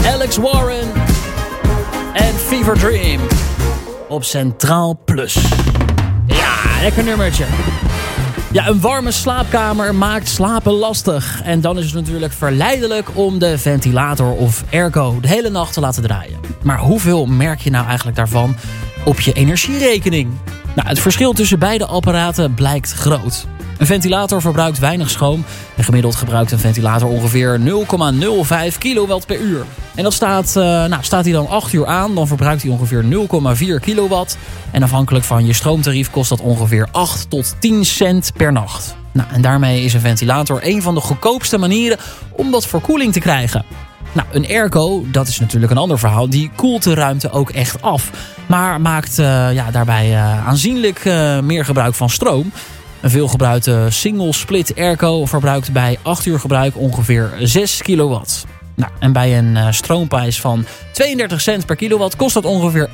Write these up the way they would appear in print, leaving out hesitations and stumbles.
Alex Warren en Fever Dream op Centraal Plus. Ja, lekker nummertje. Ja, een warme slaapkamer maakt slapen lastig. En dan is het natuurlijk verleidelijk om de ventilator of airco de hele nacht te laten draaien. Maar hoeveel merk je nou eigenlijk daarvan op je energierekening? Nou, het verschil tussen beide apparaten blijkt groot. Een ventilator verbruikt weinig stroom. En gemiddeld gebruikt een ventilator ongeveer 0,05 kilowatt per uur. En dat staat hij dan 8 uur aan, dan verbruikt hij ongeveer 0,4 kilowatt. En afhankelijk van je stroomtarief kost dat ongeveer 8 tot 10 cent per nacht. Nou, en daarmee is een ventilator een van de goedkoopste manieren om wat verkoeling te krijgen. Nou, een airco, dat is natuurlijk een ander verhaal, die koelt de ruimte ook echt af. Maar maakt daarbij aanzienlijk meer gebruik van stroom. Een veelgebruikte single-split airco verbruikt bij 8 uur gebruik ongeveer 6 kilowatt. Nou, en bij een stroomprijs van 32 cent per kilowatt kost dat ongeveer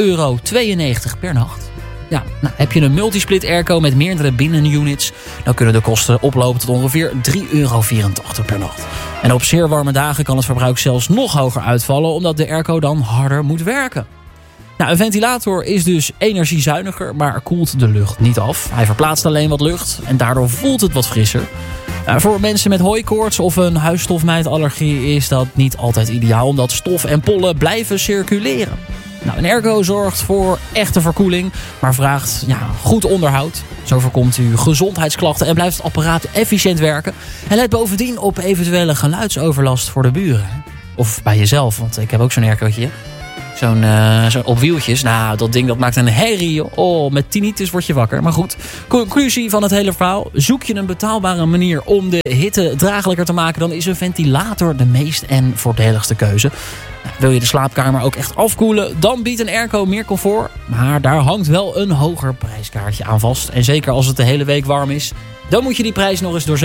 €1,92 per nacht. Ja, nou, heb je een multisplit airco met meerdere binnenunits, dan kunnen de kosten oplopen tot ongeveer €3,84 per nacht. En op zeer warme dagen kan het verbruik zelfs nog hoger uitvallen, omdat de airco dan harder moet werken. Nou, een ventilator is dus energiezuiniger, maar koelt de lucht niet af. Hij verplaatst alleen wat lucht en daardoor voelt het wat frisser. Voor mensen met hooikoorts of een huisstofmijtallergie is dat niet altijd ideaal, omdat stof en pollen blijven circuleren. Nou, een airco zorgt voor echte verkoeling, maar vraagt goed onderhoud. Zo voorkomt u gezondheidsklachten en blijft het apparaat efficiënt werken. En let bovendien op eventuele geluidsoverlast voor de buren. Of bij jezelf, want ik heb ook zo'n aircootje. Zo'n op wieltjes. Nou, dat ding dat maakt een herrie. Oh, met tinnitus word je wakker. Maar goed, conclusie van het hele verhaal. Zoek je een betaalbare manier om de hitte draaglijker te maken, dan is een ventilator de meest en voordeligste keuze. Wil je de slaapkamer ook echt afkoelen, dan biedt een airco meer comfort. Maar daar hangt wel een hoger prijskaartje aan vast. En zeker als het de hele week warm is, dan moet je die prijs nog eens door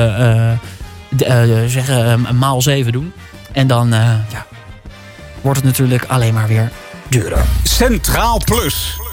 7 maal 7 doen. En dan wordt het natuurlijk alleen maar weer duurder. Centraal Plus.